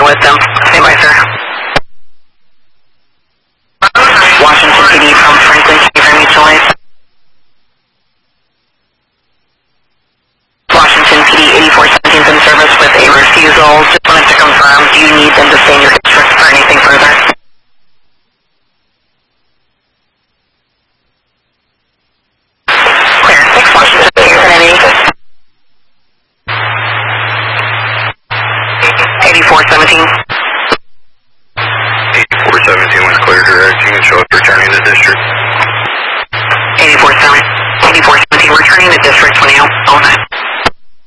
with them. Stand by, sir. Washington PD from Franklin, can you hear me, Juliet? Washington PD 8417 is in service with a refusal. Just wanted to confirm, do you need them to stay in your district for anything further? Clear. 6 Washington, can you hear me? 8417. 8417 was clear direct. You can show up returning to district. 8417, returning to district 2009.